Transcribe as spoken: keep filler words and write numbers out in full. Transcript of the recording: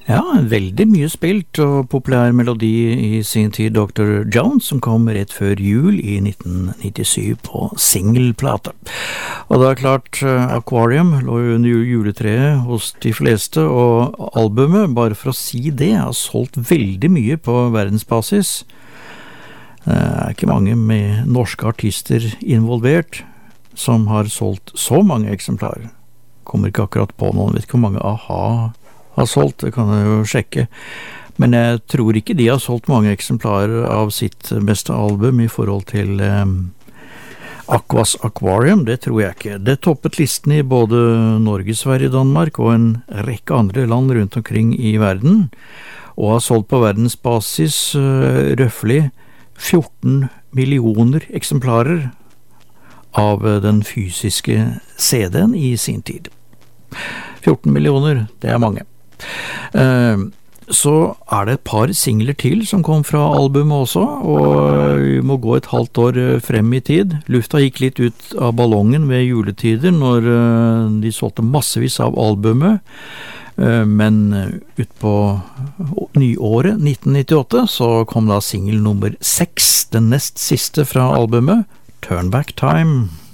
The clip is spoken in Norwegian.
Ja, veldig mye spilt og populær melodi i sin tid, doktor Jones, som kom rett før jul i nitten nittisju på singelplate. Og det er klart, Aquarium lå jo under juletreet hos de fleste, og albumet, bare for å si det, har solgt veldig mye på verdensbasis. Det er ikke mange med norske artister involvert som har solgt så mange eksemplarer. Kommer ikke akkurat på noen, vet ikke hvor mange A-ha har solgt, det kan jeg jo sjekke. Men jeg tror ikke de har solgt mange eksemplarer av sitt beste album i forhold til um, Aquas Aquarium, det tror jeg ikke. Det toppet listen i både Norge, Sverige, Danmark og en rekke andre land rundt omkring i verden, og har solgt på verdensbasis uh, røffelig fjorten millioner eksemplarer av uh, den fysiske C D-en i sin tid. fjorten millioner, det er mange. Uh, så er det et par singler til som kom fra albumet også, og vi må gå et halvt år frem i tid. Lufta gikk litt ut av ballongen ved juletider når uh, de solgte massevis av albumet, uh, men ut på nyåret nitten nittiåtte så kom da singel nummer seks, den nest siste fra albumet, Turn Back Time.